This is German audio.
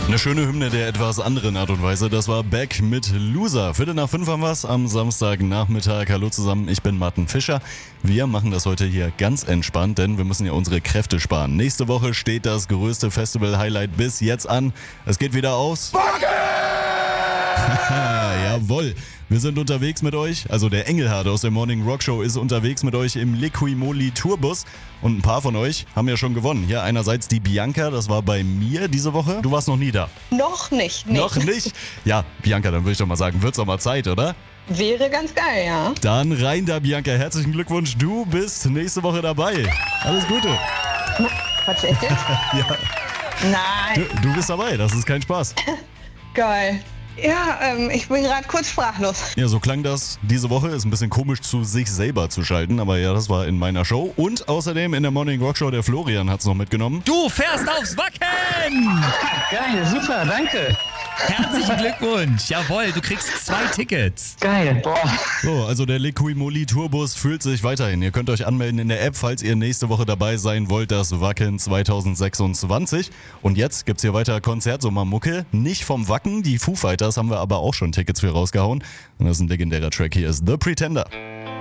Eine schöne Hymne der etwas anderen Art und Weise. Das war Beck mit Loser. 4:45 haben wir es am Samstagnachmittag. Hallo zusammen, ich bin Martin Fischer. Wir machen das heute hier ganz entspannt, denn wir müssen ja unsere Kräfte sparen. Nächste Woche steht das größte Festival-Highlight bis jetzt an. Es geht wieder aus. Jawohl. Wir sind unterwegs mit euch, also der Engelhard aus der Morning Rock Show ist unterwegs mit euch im Liquimoli Tourbus und ein paar von euch haben ja schon gewonnen. Hier einerseits die Bianca, das war bei mir diese Woche. Du warst noch nie da. Noch nicht. Noch nicht? Ja, Bianca, dann würde ich doch mal sagen, wird's doch mal Zeit, oder? Wäre ganz geil, ja. Dann rein da, Bianca. Herzlichen Glückwunsch, du bist nächste Woche dabei. Alles Gute. Quatsch, echt jetzt? Ja, Nein. du bist dabei, das ist kein Spaß. Geil. Ja, ich bin gerade kurz sprachlos. Ja, so klang das diese Woche. Ist ein bisschen komisch, zu sich selber zu schalten, aber ja, das war in meiner Show. Und außerdem in der Morning Rock Show, der Florian hat's noch mitgenommen. Du fährst aufs Wacken! Geil, super, danke. Herzlichen Glückwunsch. Jawohl, du kriegst 2 Tickets. Geil, boah. So, also der Liquimoli Tourbus fühlt sich weiterhin. Ihr könnt euch anmelden in der App, falls ihr nächste Woche dabei sein wollt, das Wacken 2026. Und jetzt gibt's hier weiter Konzertsommermucke. Nicht vom Wacken, die Foo Fighters haben wir aber auch schon Tickets für rausgehauen. Und das ist ein legendärer Track, hier ist The Pretender.